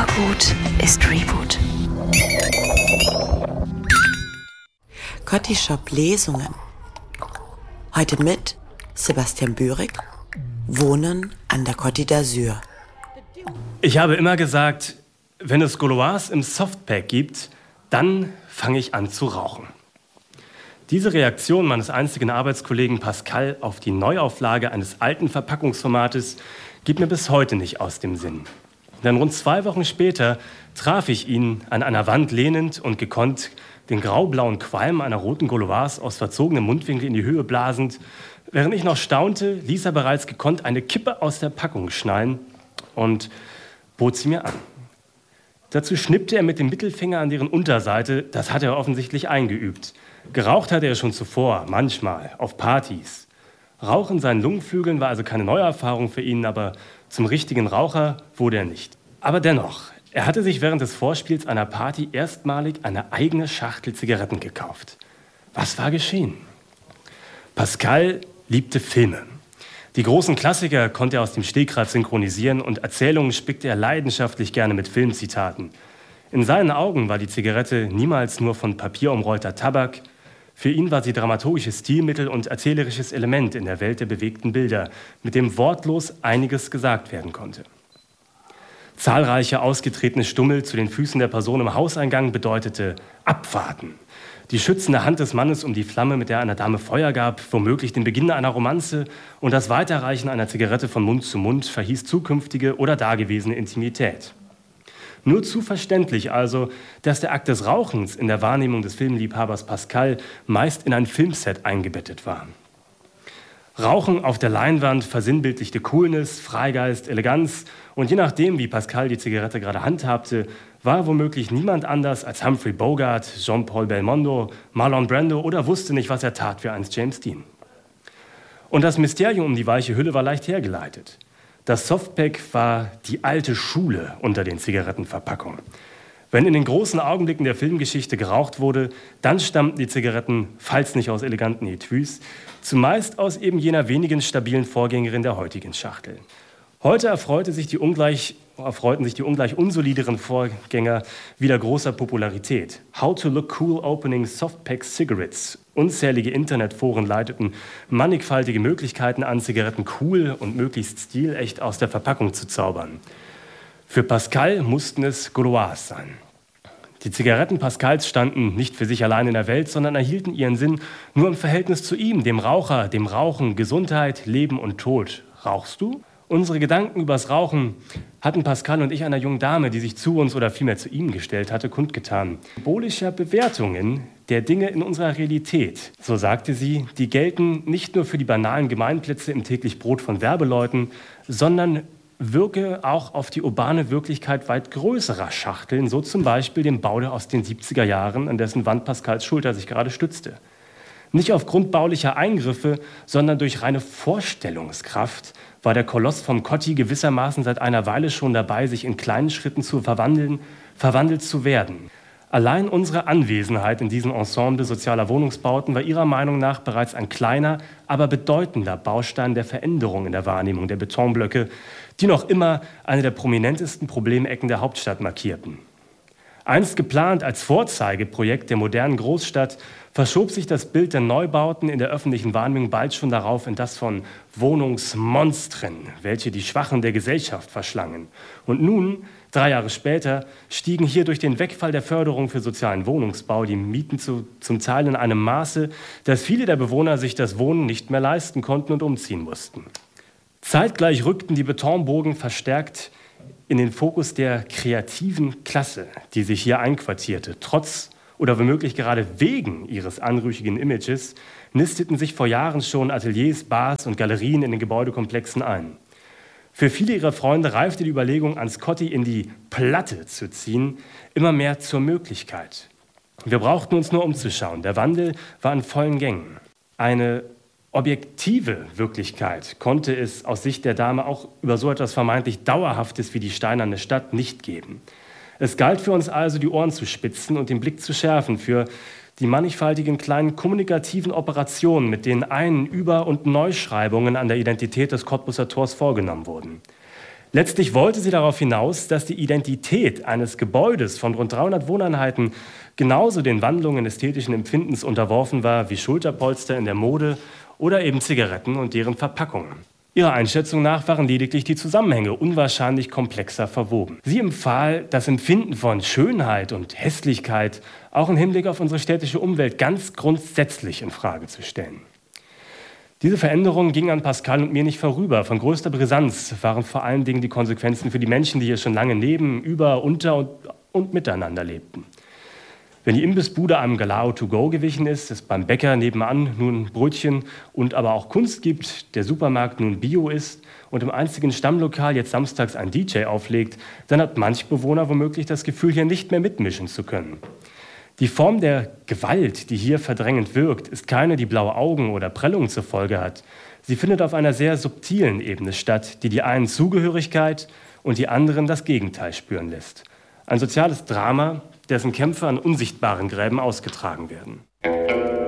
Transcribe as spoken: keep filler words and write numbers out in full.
Obergut ist Reboot. Cotti Shop Lesungen. Heute mit Sebastian Bürig, Wohnen an der Côte d'Azur. Ich habe immer gesagt, wenn es Gauloise im Softpack gibt, dann fange ich an zu rauchen. Diese Reaktion meines einzigen Arbeitskollegen Pascal auf die Neuauflage eines alten Verpackungsformates geht mir bis heute nicht aus dem Sinn. Denn rund zwei Wochen später traf ich ihn an einer Wand lehnend und gekonnt den graublauen Qualm einer roten Gauloise aus verzogenem Mundwinkel in die Höhe blasend. Während ich noch staunte, ließ er bereits gekonnt eine Kippe aus der Packung schnallen und bot sie mir an. Dazu schnippte er mit dem Mittelfinger an deren Unterseite, das hatte er offensichtlich eingeübt. Geraucht hatte er schon zuvor, manchmal, auf Partys. Rauch in seinen Lungenflügeln war also keine Neuerfahrung für ihn, aber zum richtigen Raucher wurde er nicht. Aber dennoch, er hatte sich während des Vorspiels einer Party erstmalig eine eigene Schachtel Zigaretten gekauft. Was war geschehen? Pascal liebte Filme. Die großen Klassiker konnte er aus dem Stegreif synchronisieren und Erzählungen spickte er leidenschaftlich gerne mit Filmzitaten. In seinen Augen war die Zigarette niemals nur von Papier umrollter Tabak. Für ihn war sie dramaturgisches Stilmittel und erzählerisches Element in der Welt der bewegten Bilder, mit dem wortlos einiges gesagt werden konnte. Zahlreiche ausgetretene Stummel zu den Füßen der Person im Hauseingang bedeutete abwarten. Die schützende Hand des Mannes um die Flamme, mit der einer Dame Feuer gab, womöglich den Beginn einer Romanze, und das Weiterreichen einer Zigarette von Mund zu Mund verhieß zukünftige oder dagewesene Intimität. Nur zu verständlich also, dass der Akt des Rauchens in der Wahrnehmung des Filmliebhabers Pascal meist in ein Filmset eingebettet war. Rauchen auf der Leinwand versinnbildlichte Coolness, Freigeist, Eleganz, und je nachdem, wie Pascal die Zigarette gerade handhabte, war womöglich niemand anders als Humphrey Bogart, Jean-Paul Belmondo, Marlon Brando oder wusste nicht, was er tat für einst James Dean. Und das Mysterium um die weiche Hülle war leicht hergeleitet. Das Softpack war die alte Schule unter den Zigarettenverpackungen. Wenn in den großen Augenblicken der Filmgeschichte geraucht wurde, dann stammten die Zigaretten, falls nicht aus eleganten Etuis, zumeist aus eben jener wenigen stabilen Vorgängerin der heutigen Schachtel. Heute erfreute sich die ungleich, erfreuten sich die ungleich unsolideren Vorgänger wieder großer Popularität. How to look cool opening Softpack Cigarettes. Unzählige Internetforen leiteten mannigfaltige Möglichkeiten an, Zigaretten cool und möglichst stilecht aus der Verpackung zu zaubern. Für Pascal mussten es Gauloise sein. Die Zigaretten Pascals standen nicht für sich allein in der Welt, sondern erhielten ihren Sinn nur im Verhältnis zu ihm, dem Raucher, dem Rauchen, Gesundheit, Leben und Tod. Rauchst du? Unsere Gedanken übers Rauchen hatten Pascal und ich einer jungen Dame, die sich zu uns oder vielmehr zu ihm gestellt hatte, kundgetan. Symbolischer Bewertungen der Dinge in unserer Realität, so sagte sie, die gelten nicht nur für die banalen Gemeinplätze im täglich Brot von Werbeleuten, sondern wirke auch auf die urbane Wirklichkeit weit größerer Schachteln, so zum Beispiel dem Bau aus den siebziger Jahren, an dessen Wand Pascals Schulter sich gerade stützte. Nicht aufgrund baulicher Eingriffe, sondern durch reine Vorstellungskraft war der Koloss vom Cotti gewissermaßen seit einer Weile schon dabei, sich in kleinen Schritten zu verwandeln, verwandelt zu werden. Allein unsere Anwesenheit in diesem Ensemble sozialer Wohnungsbauten war ihrer Meinung nach bereits ein kleiner, aber bedeutender Baustein der Veränderung in der Wahrnehmung der Betonblöcke, die noch immer eine der prominentesten Problemecken der Hauptstadt markierten. Einst geplant als Vorzeigeprojekt der modernen Großstadt, verschob sich das Bild der Neubauten in der öffentlichen Wahrnehmung bald schon darauf in das von Wohnungsmonstren, welche die Schwachen der Gesellschaft verschlangen. Und nun, drei Jahre später, stiegen hier durch den Wegfall der Förderung für sozialen Wohnungsbau die Mieten zu, zum Teil in einem Maße, dass viele der Bewohner sich das Wohnen nicht mehr leisten konnten und umziehen mussten. Zeitgleich rückten die Betonburgen verstärkt in den Fokus der kreativen Klasse, die sich hier einquartierte. Trotz oder womöglich gerade wegen ihres anrüchigen Images nisteten sich vor Jahren schon Ateliers, Bars und Galerien in den Gebäudekomplexen ein. Für viele ihrer Freunde reifte die Überlegung, ans Cotti in die Platte zu ziehen, immer mehr zur Möglichkeit. Wir brauchten uns nur umzuschauen. Der Wandel war in vollen Gängen. Eine objektive Wirklichkeit konnte es aus Sicht der Dame auch über so etwas vermeintlich Dauerhaftes wie die steinerne Stadt nicht geben. Es galt für uns also, die Ohren zu spitzen und den Blick zu schärfen für die mannigfaltigen kleinen kommunikativen Operationen, mit denen Ein-, Über- und Neuschreibungen an der Identität des Cottbuser Tors vorgenommen wurden. Letztlich wollte sie darauf hinaus, dass die Identität eines Gebäudes von rund dreihundert Wohneinheiten genauso den Wandlungen ästhetischen Empfindens unterworfen war wie Schulterpolster in der Mode oder eben Zigaretten und deren Verpackungen. Ihrer Einschätzung nach waren lediglich die Zusammenhänge unwahrscheinlich komplexer verwoben. Sie empfahl, das Empfinden von Schönheit und Hässlichkeit auch im Hinblick auf unsere städtische Umwelt ganz grundsätzlich in Frage zu stellen. Diese Veränderung ging an Pascal und mir nicht vorüber. Von größter Brisanz waren vor allen Dingen die Konsequenzen für die Menschen, die hier schon lange neben, über, unter und, und miteinander lebten. Wenn die Imbissbude einem Galao to go gewichen ist, es beim Bäcker nebenan nun Brötchen und aber auch Kunst gibt, der Supermarkt nun Bio ist und im einzigen Stammlokal jetzt samstags ein D J auflegt, dann hat manch Bewohner womöglich das Gefühl, hier nicht mehr mitmischen zu können. Die Form der Gewalt, die hier verdrängend wirkt, ist keine, die blaue Augen oder Prellungen zur Folge hat. Sie findet auf einer sehr subtilen Ebene statt, die die einen Zugehörigkeit und die anderen das Gegenteil spüren lässt. Ein soziales Drama, dessen Kämpfe an unsichtbaren Gräben ausgetragen werden.